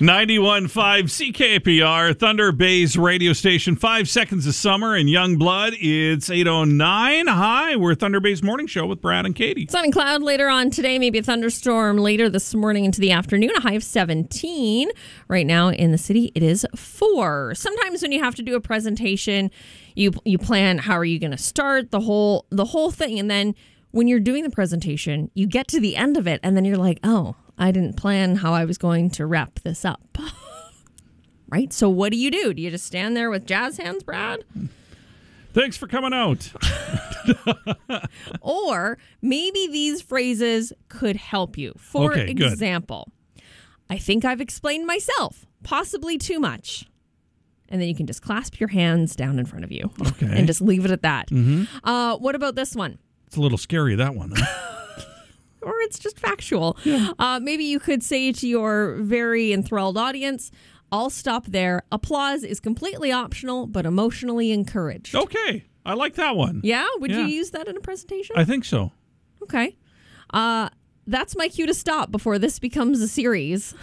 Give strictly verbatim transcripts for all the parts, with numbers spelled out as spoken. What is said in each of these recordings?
ninety-one point five C K P R, Thunder Bay's radio station. Five seconds of summer in young blood. It's eight oh nine. Hi, we're Thunder Bay's morning show with Brad and Katie. Sun and cloud later on today, maybe a thunderstorm later this morning into the afternoon. A high of seventeen. Right now in the city, it is four. Sometimes when you have to do a presentation, you you plan how are you going to start the whole the whole thing, and then when you're doing the presentation, you get to the end of it, and then you're like, oh, I didn't plan how I was going to wrap this up. Right? So what do you do? Do you just stand there with jazz hands, Brad? Thanks for coming out. Or maybe these phrases could help you. For Okay, example, good. I think I've explained myself, possibly too much. And then you can just clasp your hands down in front of you okay. and just leave it at that. Mm-hmm. Uh, what about this one? It's a little scary, that one. Huh? Or it's just factual. Yeah. Uh, maybe you could say to your very enthralled audience, I'll stop there. Applause is completely optional, but emotionally encouraged. Okay. I like that one. Yeah? Would Yeah. you use that in a presentation? I think so. Okay. Uh, that's my cue to stop before this becomes a series.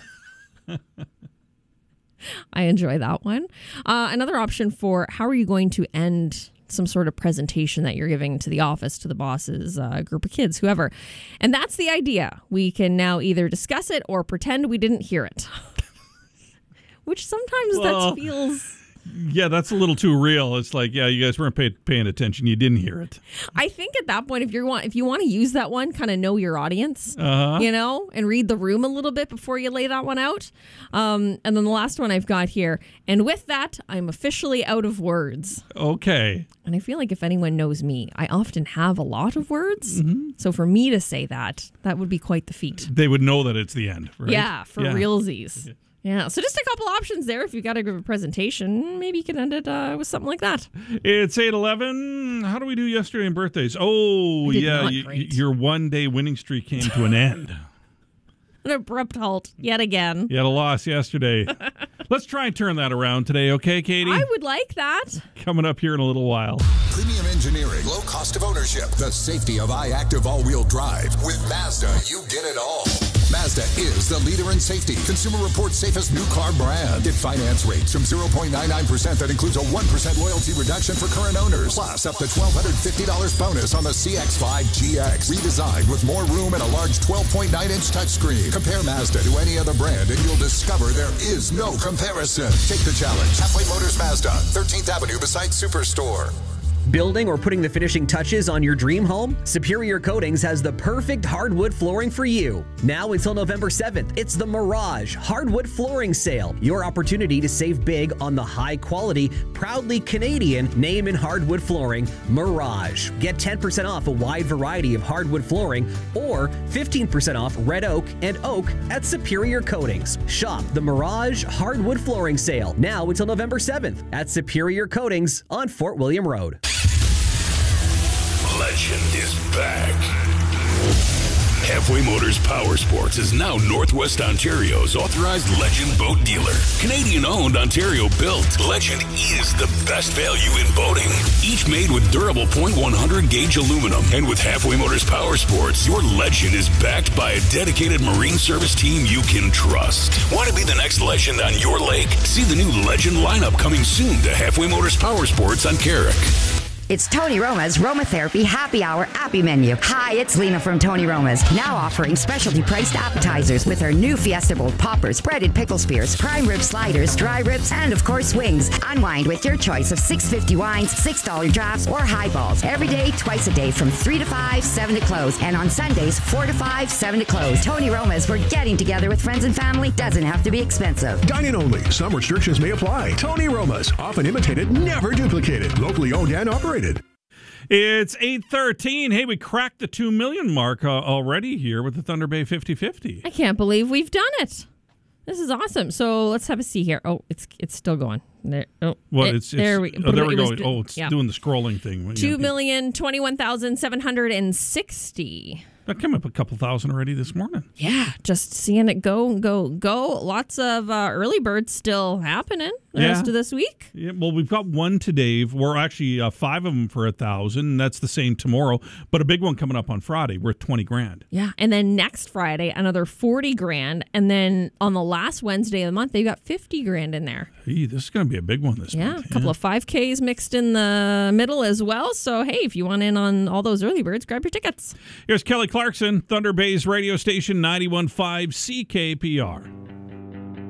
I enjoy that one. Uh, another option for how are you going to end some sort of presentation that you're giving to the office, to the bosses, uh, group of kids, whoever. And that's the idea. We can now either discuss it or pretend we didn't hear it. Which sometimes Well, that feels... Yeah, that's a little too real. It's like, yeah, you guys weren't pay- paying attention. You didn't hear it. I think at that point, if you want, if you want to use that one, kind of know your audience, Uh-huh. you know, and read the room a little bit before you lay that one out. Um, and then the last one I've got here. And with that, I'm officially out of words. Okay. And I feel like if anyone knows me, I often have a lot of words. Mm-hmm. So for me to say that, that would be quite the feat. They would know that it's the end, right? Yeah, for Yeah. realsies. Yeah, so just a couple options there. If you got to give a presentation, maybe you can end it uh, with something like that. It's eight eleven. How do we do yesterday in birthdays? Oh, We did yeah. not y- great. your one-day winning streak came to an end. An abrupt halt yet again. You had a loss yesterday. Let's try and turn that around today, okay, Katie? I would like that. Coming up here in a little while. Premium engineering, low cost of ownership, the safety of iActive all-wheel drive. With Mazda, you get it all. Mazda is the leader in safety. Consumer Reports safest new car brand. Get finance rates from zero point nine nine percent that includes a one percent loyalty reduction for current owners. Plus, up to one thousand two hundred fifty dollars bonus on the C X five G X. Redesigned with more room and a large twelve point nine inch touchscreen. Compare Mazda to any other brand and you'll discover there is no comparison. Take the challenge. Halfway Motors Mazda, thirteenth Avenue beside Superstore. Building or putting the finishing touches on your dream home? Superior Coatings has the perfect hardwood flooring for you. Now until November seventh, it's the Mirage Hardwood Flooring Sale. Your opportunity to save big on the high quality, proudly Canadian name in hardwood flooring, Mirage. Get ten percent off a wide variety of hardwood flooring or fifteen percent off red oak and oak at Superior Coatings. Shop the Mirage Hardwood Flooring Sale now until November seventh at Superior Coatings on Fort William Road. Legend is back. Halfway Motors Power Sports is now Northwest Ontario's authorized Legend boat dealer. Canadian-owned, Ontario-built, Legend is the best value in boating. Each made with durable point one hundred gauge aluminum. And with Halfway Motors Power Sports, your Legend is backed by a dedicated marine service team you can trust. Want to be the next Legend on your lake? See the new Legend lineup coming soon to Halfway Motors Power Sports on Carrick. It's Tony Roma's Romatherapy Happy Hour Appy Menu. Hi, it's Lena from Tony Roma's. Now offering specialty priced appetizers with our new Fiesta Bowl poppers, breaded pickle spears, prime rib sliders, dry ribs, and of course wings. Unwind with your choice of six fifty wines, six dollar drafts, or highballs. Every day, twice a day from three to five, seven to close. And on Sundays, four to five, seven to close. Tony Roma's, where getting together with friends and family doesn't have to be expensive. Dine-in only. Some restrictions may apply. Tony Roma's. Often imitated, never duplicated. Locally owned and operated. It's eight thirteen. Hey, we cracked the two million mark uh, already here with the Thunder Bay fifty fifty. I can't believe we've done it. This is awesome. So let's have a see here. Oh, it's it's still going. There, oh, Well, it, it's, it's there we, oh, there we it go. was- Oh, it's yeah. doing the scrolling thing. Two million twenty-one thousand seven hundred and sixty. That came up a couple thousand already this morning. Yeah, just seeing it go, go, go. Lots of uh, early birds still happening the Yeah. rest of this week. Yeah, well, we've got one today. We're actually uh, five of them for a thousand. That's the same tomorrow, but a big one coming up on Friday worth twenty grand. Yeah, and then next Friday, another forty grand. And then on the last Wednesday of the month, they've got fifty grand in there. Hey, this is going to be a big one this Yeah, month. a couple of five Ks mixed in the middle as well. So, hey, if you want in on all those early birds, grab your tickets. Here's Kelly Clarkson, Thunder Bay's radio station ninety-one point five C K P R.